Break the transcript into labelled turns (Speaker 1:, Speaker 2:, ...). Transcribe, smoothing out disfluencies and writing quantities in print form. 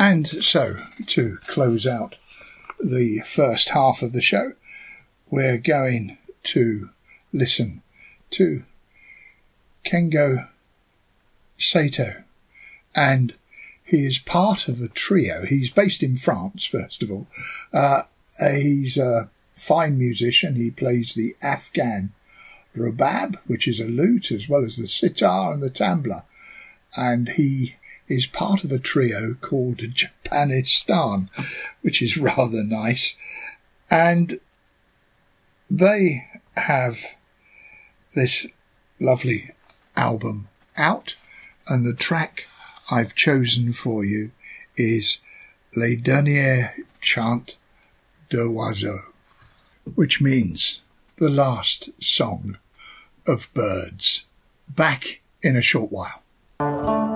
Speaker 1: And so, to close out the first half of the show, we're going to listen to Kengo Sato, and he is part of a trio. He's based in France, first of all. He's a fine musician. He plays the Afghan rabab, which is a lute, as well as the sitar and the tambla. And he is part of a trio called Japanistan, which is rather nice. And they have this lovely album out, and the track I've chosen for you is Les Derniers Chants d'Oiseaux, which means the last song of birds. Back in a short while.